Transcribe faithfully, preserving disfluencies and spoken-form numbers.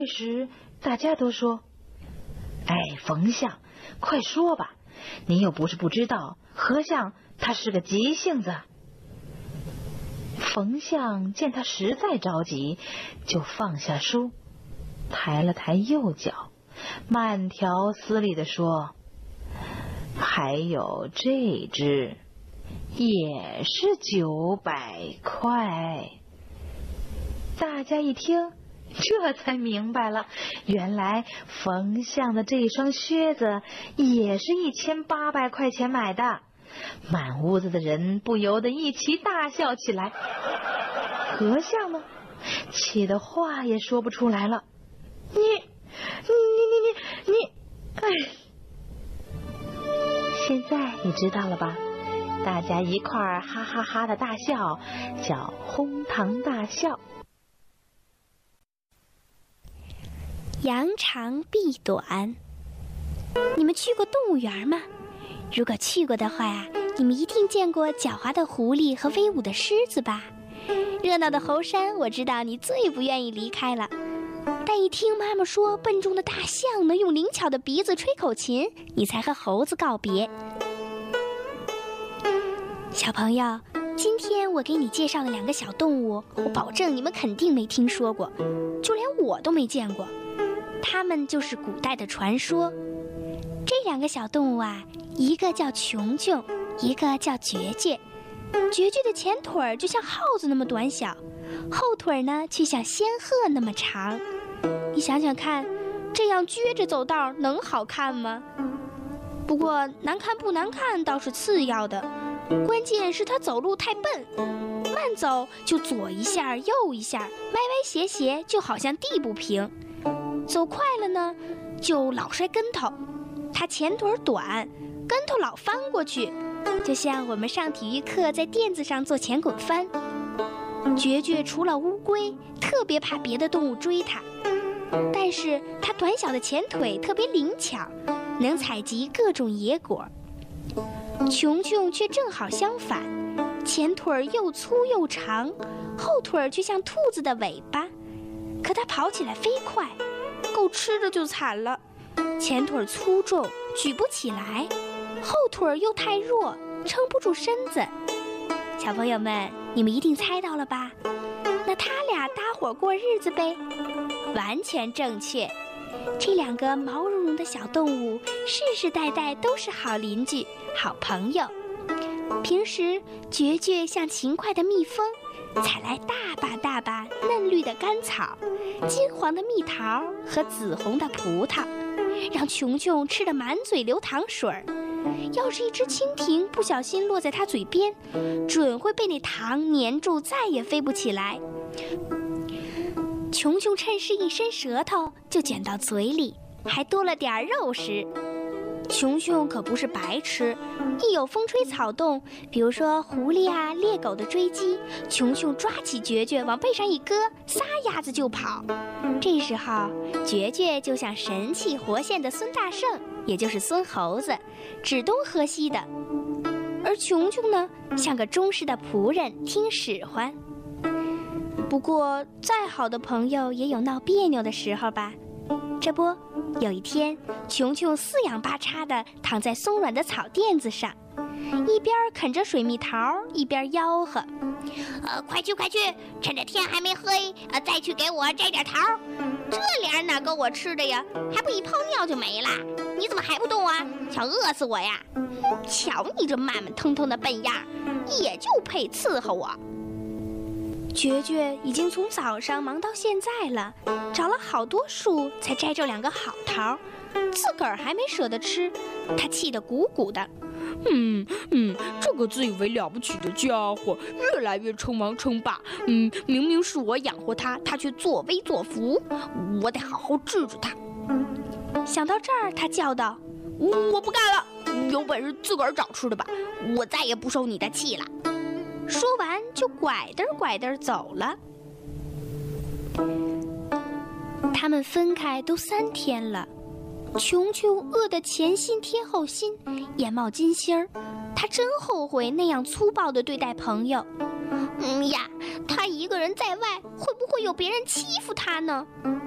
这时大家都说：“哎，冯相，快说吧，你又不是不知道，和尚他是个急性子。”冯相见他实在着急，就放下书，抬了抬右脚，慢条斯理地说：“还有这只，也是九百块。”大家一听，这才明白了，原来冯相的这双靴子也是一千八百块钱买的。满屋子的人不由得一起大笑起来。和尚呢，气得话也说不出来了。你，你，你，你，你，哎！现在你知道了吧？大家一块儿哈哈哈的大笑，叫哄堂大笑。 扬长避短。你们去过动物园吗？如果去过的话呀，你们一定见过狡猾的狐狸和威武的狮子吧？热闹的猴山，我知道你最不愿意离开了。但一听妈妈说笨重的大象能用灵巧的鼻子吹口琴，你才和猴子告别。小朋友，今天我给你介绍的两个小动物，我保证你们肯定没听说过，就连我都没见过。它们就是古代的传说。这两个小动物啊，一个叫琼琼，一个叫绝绝。绝绝的前腿儿就像耗子那么短小，后腿呢却像仙鹤那么长。你想想看，这样撅着走道能好看吗？不过难看不难看倒是次要的，关键是它走路太笨，慢走就左一下右一下，歪歪斜斜，就好像地不平；走快了呢，就老摔跟头。它前腿短，跟头老翻过去，就像我们上体育课在垫子上做前滚翻。绝绝除了乌龟，特别怕别的动物追它，但是它短小的前腿特别灵巧，能采集各种野果。琼琼却正好相反，前腿又粗又长，后腿却像兔子的尾巴，可它跑起来飞快，够吃的就惨了。前腿粗重，举不起来，后腿又太弱，撑不住身子。小朋友们，你们一定猜到了吧？那他俩搭伙过日子呗？完全正确。这两个毛茸茸的小动物，世世代代都是好邻居、好朋友。平时，绝绝像勤快的蜜蜂，采来大把大把嫩绿的甘草、金黄的蜜桃和紫红的葡萄，让琼琼吃得满嘴流糖水儿。要是一只蜻蜓不小心落在它嘴边，准会被那糖粘住，再也飞不起来。琼琼趁势一伸舌头，就卷到嘴里，还多了点肉食。琼琼可不是白吃，一有风吹草动，比如说狐狸啊、猎狗的追击，琼琼抓起绝绝往背上一搁，撒丫子就跑。这时候，绝绝就像神气活现的孙大圣，也就是孙猴子，指东喝西的；而琼琼呢，像个忠实的仆人，听使唤。不过，再好的朋友也有闹别扭的时候吧。这不，有一天，琼琼四仰八叉地躺在松软的草垫子上，一边啃着水蜜桃，一边吆喝：“呃，快去快去，趁着天还没黑，呃，再去给我摘点桃。这俩哪够我吃的呀？还不一泡尿就没了？你怎么还不动啊？想饿死我呀？瞧你这慢慢腾腾的笨样，也就配伺候我。”绝绝已经从早上忙到现在了，找了好多树才摘着两个好桃，自个儿还没舍得吃，他气得鼓鼓的。 嗯嗯，这个自以为了不起的家伙，越来越称王称霸。嗯，明明是我养活他，他却作威作福，我得好好治治他。 想到这儿，他叫道：“ 我不干了，有本事自个儿找吃的吧，我再也不受你的气了。” 说完就拐蹬拐蹬走了。他们分开都三天了，琼琼饿得前心贴后心，眼冒金星儿。她真后悔那样粗暴地对待朋友。嗯呀，她一个人在外，会不会有别人欺负她呢？